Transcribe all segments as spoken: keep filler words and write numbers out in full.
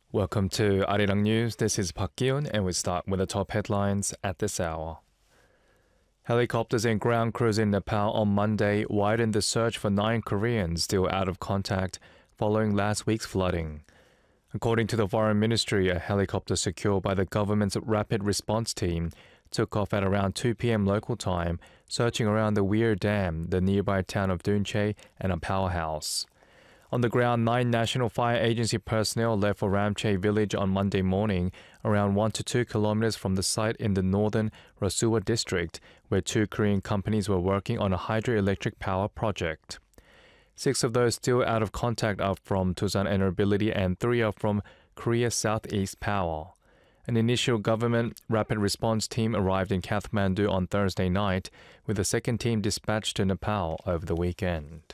Welcome to Arirang News. This is Park Gi-un, and we start with the top headlines at this hour. Helicopters and ground crews in Nepal on Monday widened the search for nine Koreans still out of contact following last week's flooding. According to the Foreign Ministry, a helicopter secured by the government's rapid response team took off at around two p.m. local time, searching around the Weir Dam, the nearby town of Dunche, and a powerhouse. On the ground, nine National Fire Agency personnel left for Ramche village on Monday morning, around one to two kilometers from the site in the northern Rasuwa district, where two Korean companies were working on a hydroelectric power project. Six of those still out of contact are from Tusan Enerbility and three are from Korea Southeast Power. An initial government rapid response team arrived in Kathmandu on Thursday night, with a second team dispatched to Nepal over the weekend.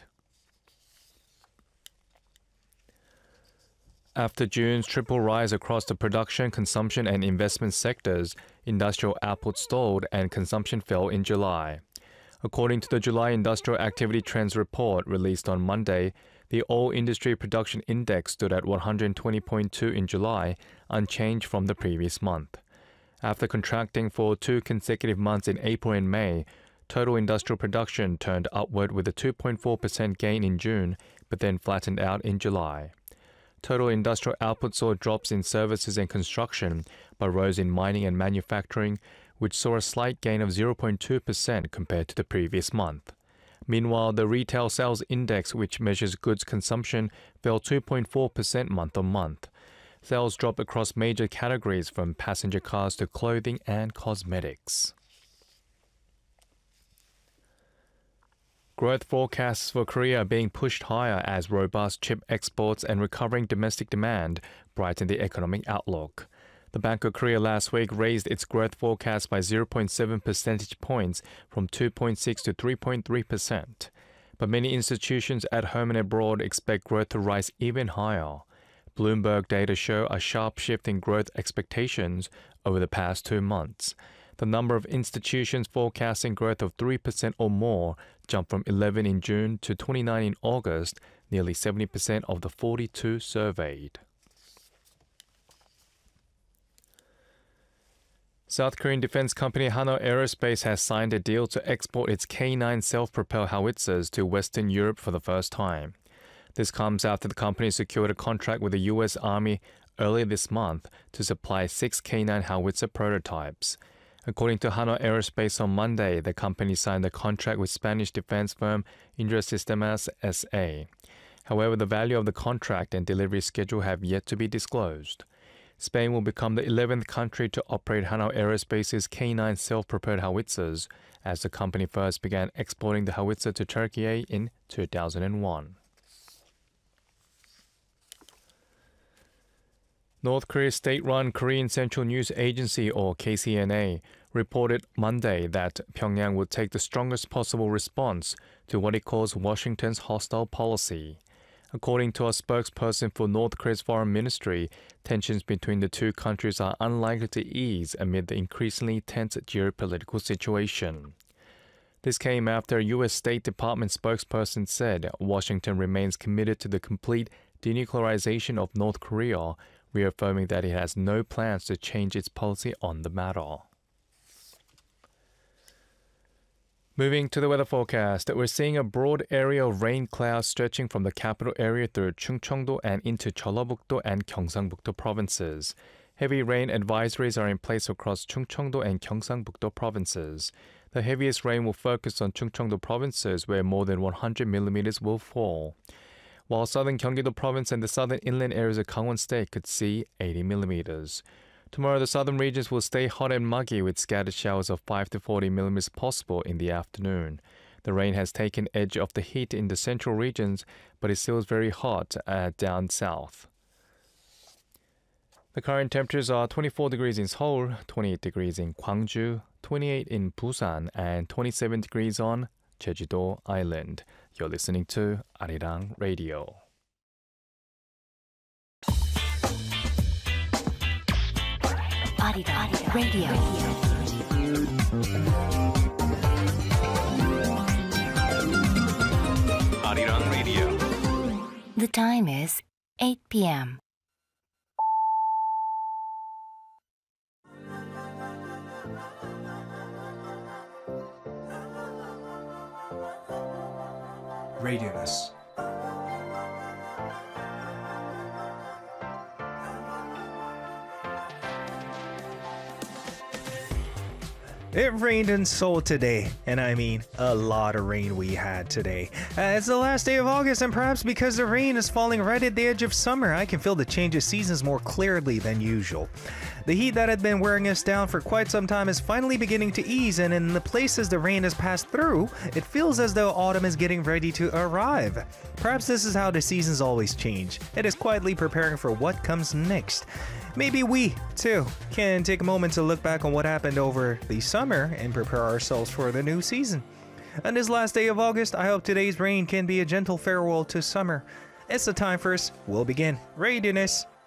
After June's triple rise across the production, consumption and investment sectors, industrial output stalled and consumption fell in July. According to the July Industrial Activity Trends report released on Monday, the all-industry production index stood at one hundred twenty point two in July, unchanged from the previous month. After contracting for two consecutive months in April and May, total industrial production turned upward with a two point four percent gain in June, but then flattened out in July. Total industrial output saw drops in services and construction, but rose in mining and manufacturing, which saw a slight gain of zero point two percent compared to the previous month. Meanwhile, the retail sales index, which measures goods consumption, fell two point four percent month-on-month. Sales dropped across major categories from passenger cars to clothing and cosmetics. Growth forecasts for Korea are being pushed higher as robust chip exports and recovering domestic demand brighten the economic outlook. The Bank of Korea last week raised its growth forecast by zero point seven percentage points from two point six to three point three percent. But many institutions at home and abroad expect growth to rise even higher. Bloomberg data show a sharp shift in growth expectations over the past two months. The number of institutions forecasting growth of three percent or more jumped from eleven in June to twenty-nine in August, nearly seventy percent of the forty-two surveyed. South Korean defense company Hanwha Aerospace has signed a deal to export its K nine self-propelled howitzers to Western Europe for the first time. This comes after the company secured a contract with the U S Army earlier this month to supply six K nine howitzer prototypes. According to Hanwha Aerospace on Monday, the company signed a contract with Spanish defense firm Indra Sistemas S A However, the value of the contract and delivery schedule have yet to be disclosed. Spain will become the eleventh country to operate Hanwha Aerospace's K nine self-propelled howitzers, as the company first began exporting the howitzer to Turkey in two thousand one. North Korea's state-run Korean Central News Agency, or K C N A, reported Monday that Pyongyang would take the strongest possible response to what it calls Washington's hostile policy. According to a spokesperson for North Korea's foreign ministry, tensions between the two countries are unlikely to ease amid the increasingly tense geopolitical situation. This came after a U S State Department spokesperson said Washington remains committed to the complete denuclearization of North Korea, reaffirming that it has no plans to change its policy on the matter. Moving to the weather forecast, we're seeing a broad area of rain clouds stretching from the capital area through Chungcheongdo and into Jeollabuk-do and Gyeongsang-buk-do provinces. Heavy rain advisories are in place across Chungcheongdo and Gyeongsang-buk-do provinces. The heaviest rain will focus on Chungcheongdo provinces, where more than one hundred millimeters will fall, while southern Gyeonggi-do province and the southern inland areas of Gangwon State could see eighty millimeters. Tomorrow, the southern regions will stay hot and muggy with scattered showers of five to forty millimeters possible in the afternoon. The rain has taken edge off the heat in the central regions, but it still is very hot uh, down south. The current temperatures are twenty-four degrees in Seoul, twenty-eight degrees in Gwangju, twenty-eight in Busan, and twenty-seven degrees on Jeju-do Island. You're listening to Arirang Radio. Arirang Radio. Arirang Radio. The time is eight p.m. Radioness. It rained in Seoul today, and I mean a lot of rain we had today. Uh, it's the last day of August, and perhaps because the rain is falling right at the edge of summer, I can feel the change of seasons more clearly than usual. The heat that had been wearing us down for quite some time is finally beginning to ease, and in the places the rain has passed through, it feels as though autumn is getting ready to arrive. Perhaps this is how the seasons always change. It is quietly preparing for what comes next. Maybe we, too, can take a moment to look back on what happened over the summer and prepare ourselves for the new season. On this last day of August, I hope today's rain can be a gentle farewell to summer. It's the time for us. We'll begin. Radioness.